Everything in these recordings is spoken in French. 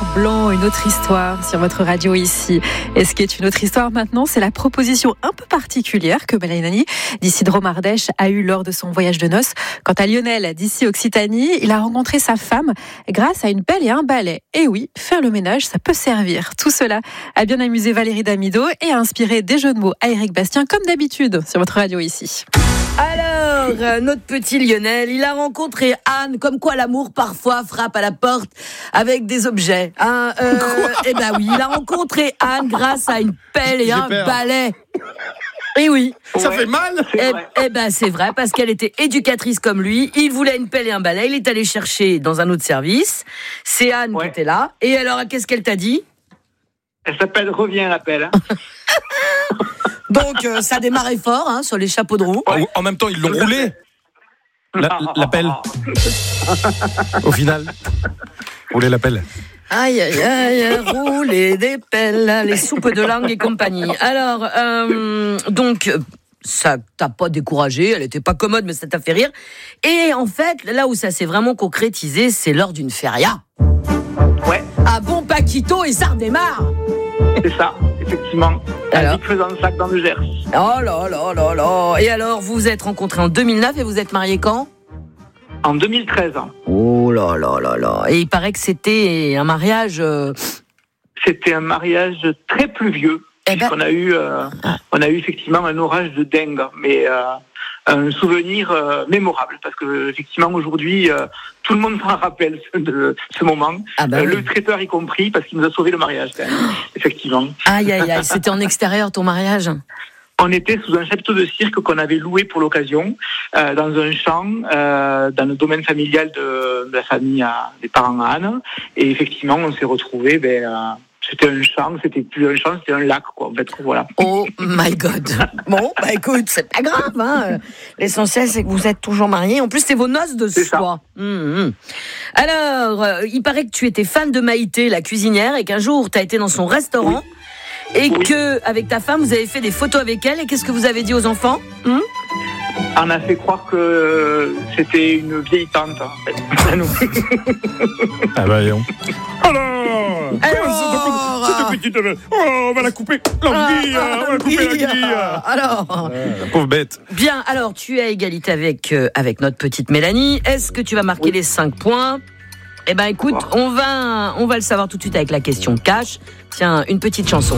Blanc, une autre histoire sur votre radio ici. Et ce qui est une autre histoire maintenant, c'est la proposition un peu particulière que Mélanie d'Isidro Mardèche a eue lors de son voyage de noces. Quant à Lionel d'ici Occitanie, il a rencontré sa femme grâce à une pelle et un balai. Et oui, faire le ménage, ça peut servir. Tout cela a bien amusé Valérie Damido et a inspiré des jeux de mots à Éric Bastien, comme d'habitude sur votre radio ici. Alors, notre petit Lionel, il a rencontré Anne, comme quoi l'amour parfois frappe à la porte avec des objets. Eh ben oui, il a rencontré Anne grâce à une pelle et un balai. Et oui. Ça fait mal. Eh ben c'est vrai, parce qu'elle était éducatrice comme lui. Il voulait une pelle et un balai. Il est allé chercher dans un autre service. C'est Anne qui était là. Et alors, qu'est-ce qu'elle t'a dit ? Elle s'appelle Reviens la pelle. Donc, ça démarrait fort sur les chapeaux de roue. En même temps, ils l'ont roulé. La pelle. Au final, rouler la pelle. Aïe, aïe, aïe, rouler des pelles, les soupes de langue et compagnie. Alors, donc, ça t'a pas découragé, elle était pas commode, mais ça t'a fait rire. Et en fait, là où ça s'est vraiment concrétisé, c'est lors d'une feria. Ouais. Ah bon, Paquito, et ça redémarre. C'est ça, effectivement. Alors, faisant le sac dans le Gers. Oh là là là là. Et alors, vous vous êtes rencontrés en 2009 et vous êtes mariés quand ? En 2013. Oh là là là là. Et il paraît que c'était un mariage... C'était un mariage très pluvieux. On a eu effectivement un orage de dingue, mais un souvenir mémorable, parce que effectivement aujourd'hui tout le monde s'en rappelle de ce moment. Le traiteur y compris, parce qu'il nous a sauvé le mariage quand même. Effectivement. Aïe aïe aïe, c'était en extérieur ton mariage ? On était sous un chapiteau de cirque qu'on avait loué pour l'occasion, dans un champ, dans le domaine familial de la famille des parents à Anne. Et effectivement, on s'est retrouvés. C'était un champ, c'était plus un champ, c'était un lac, quoi. En fait, voilà. Oh my God. Bon, écoute, c'est pas grave. L'essentiel, c'est que vous êtes toujours mariés. En plus, c'est vos noces de soie. Alors, il paraît que tu étais fan de Maïté, la cuisinière, et qu'un jour, tu as été dans son restaurant. Et que, avec ta femme, vous avez fait des photos avec elle. Et qu'est-ce que vous avez dit aux enfants ? On a fait croire que c'était une vieille tante, en fait. Ah bah, non. Alors, cette petite... on va la couper. L'anguille, on va la couper l'anguille. Alors, la pauvre bête. Bien, alors, tu es à égalité avec notre petite Mélanie. Est-ce que tu vas marquer les 5 points ? Eh ben écoute, on va le savoir tout de suite avec la question cash. Tiens, une petite chanson.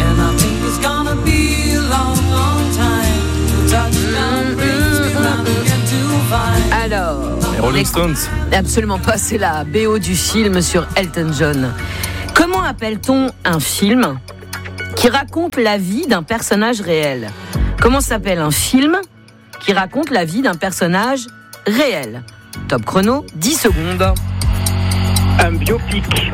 Alors, les Rolling Stones. Absolument pas, c'est la BO du film sur Elton John. Comment appelle-t-on un film qui raconte la vie d'un personnage réel ? Comment s'appelle un film qui raconte la vie d'un personnage réel ? Top chrono, 10 secondes. Un biopic.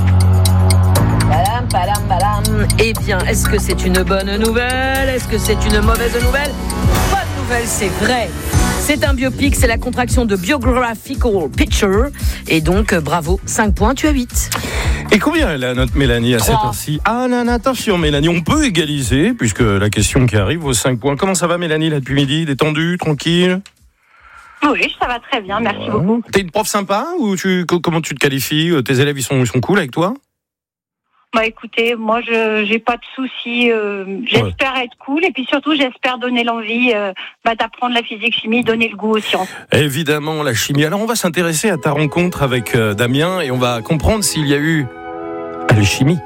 Eh bien, est-ce que c'est une bonne nouvelle ? Est-ce que c'est une mauvaise nouvelle ? Bonne nouvelle, c'est vrai. C'est un biopic, c'est la contraction de Biographical Picture. Et donc, bravo, 5 points, tu as 8. Et combien elle a, notre Mélanie, à 3. cette heure-ci ? Ah non, attention Mélanie, on peut égaliser, puisque la question qui arrive aux 5 points. Comment ça va Mélanie, là, depuis midi ? Détendue, tranquille ? Oui, ça va très bien, merci beaucoup. T'es une prof sympa ou comment tu te qualifies ? Tes élèves, ils sont cool avec toi ? Écoutez, moi, j'ai pas de soucis. J'espère être cool et puis surtout, j'espère donner l'envie d'apprendre la physique-chimie, donner le goût aux sciences. Évidemment, la chimie. Alors, on va s'intéresser à ta rencontre avec Damien et on va comprendre s'il y a eu alchimie.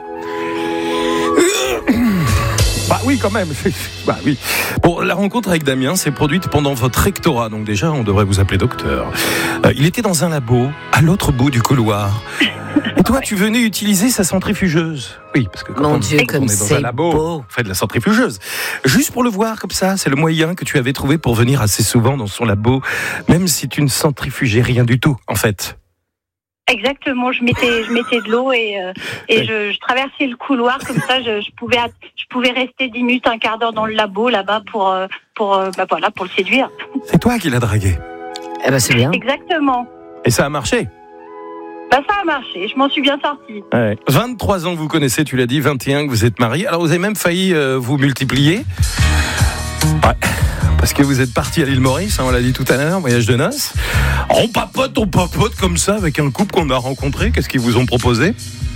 Bah oui, quand même. Bah oui. Bon, la rencontre avec Damien s'est produite pendant votre rectorat, donc déjà, on devrait vous appeler docteur. Il était dans un labo, à l'autre bout du couloir. Et toi, tu venais utiliser sa centrifugeuse. Oui, parce que quand on est dans un labo, on fait de la centrifugeuse. Juste pour le voir comme ça, c'est le moyen que tu avais trouvé pour venir assez souvent dans son labo, même si tu ne centrifugais rien du tout, en fait. Exactement, je mettais de l'eau et je traversais le couloir comme ça. Je pouvais rester 10 minutes, un quart d'heure dans le labo là-bas pour le séduire. C'est toi qui l'as dragué. Eh ben c'est bien. Exactement. Et ça a marché. Ça a marché, je m'en suis bien sortie. Ouais. 23 ans que vous connaissez, tu l'as dit, 21 que vous êtes mariés. Alors vous avez même failli vous multiplier. Ouais. Parce que vous êtes partis à l'île Maurice, on l'a dit tout à l'heure, voyage de noces. On papote comme ça avec un couple qu'on a rencontré. Qu'est-ce qu'ils vous ont proposé ?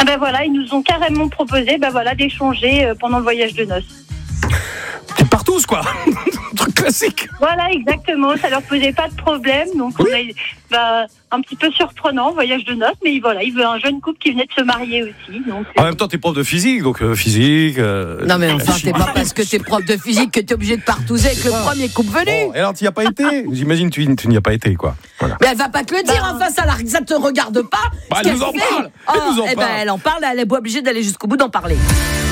Ben voilà, ils nous ont carrément proposé d'échanger pendant le voyage de noces. T'es partout, quoi. Un truc classique. Voilà, exactement. Ça leur posait pas de problème. Donc, on a un petit peu surprenant, voyage de noces. Mais voilà, il veut un jeune couple qui venait de se marier aussi. Donc, en même temps, t'es prof de physique, donc physique. Non, mais enfin, t'es pas parce que t'es prof de physique que t'es obligé de partouzer avec le premier couple venu. Bon, et alors, tu n'y as pas été? J'imagine que tu n'y as pas été, quoi. Voilà. Mais elle va pas te le dire, enfin, ça te regarde pas. Elle nous en parle. Elle en parle, elle est pas obligée d'aller jusqu'au bout d'en parler.